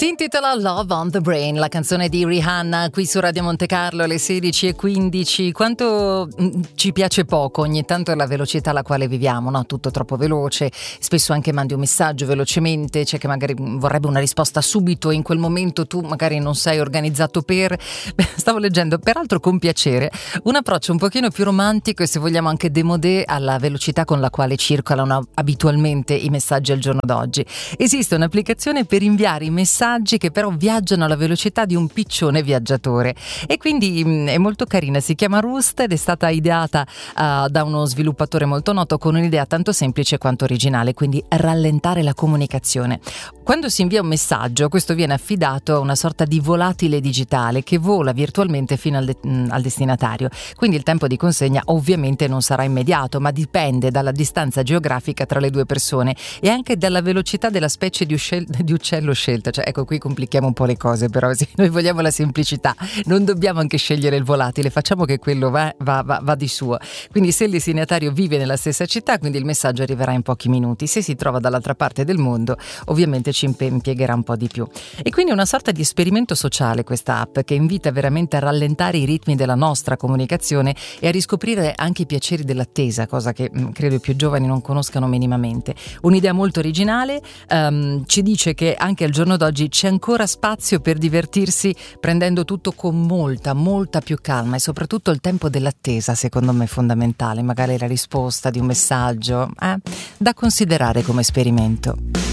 Si intitola Love on the Brain, la canzone di Rihanna qui su Radio Monte Carlo alle 16:15. Quanto ci piace poco ogni tanto la velocità alla quale viviamo, no? Tutto troppo veloce, spesso anche mandi un messaggio velocemente, c'è che magari vorrebbe una risposta subito e in quel momento tu magari non sei organizzato per... Stavo leggendo, peraltro con piacere, un approccio un pochino più romantico e se vogliamo anche démodé alla velocità con la quale circolano abitualmente i messaggi al giorno d'oggi. Esiste un'applicazione per inviare i messaggi che però viaggiano alla velocità di un piccione viaggiatore e quindi è molto carina, si chiama Roost ed è stata ideata da uno sviluppatore molto noto con un'idea tanto semplice quanto originale, quindi rallentare la comunicazione. Quando si invia un messaggio, questo viene affidato a una sorta di volatile digitale che vola virtualmente fino al destinatario, quindi il tempo di consegna ovviamente non sarà immediato, ma dipende dalla distanza geografica tra le due persone e anche dalla velocità della specie di uccello scelta. Cioè, ecco, qui complichiamo un po' le cose, però se noi vogliamo la semplicità non dobbiamo anche scegliere il volatile, facciamo che quello va di suo. Quindi se il destinatario vive nella stessa città, quindi il messaggio arriverà in pochi minuti, se si trova dall'altra parte del mondo ovviamente ci impiegherà un po' di più. E quindi è una sorta di esperimento sociale questa app che invita veramente a rallentare i ritmi della nostra comunicazione e a riscoprire anche i piaceri dell'attesa, cosa che credo i più giovani non conoscano minimamente. Un'idea molto originale, ci dice che anche al giorno d'oggi c'è ancora spazio per divertirsi prendendo tutto con molta più calma e soprattutto il tempo dell'attesa secondo me è fondamentale, magari la risposta di un messaggio da considerare come esperimento.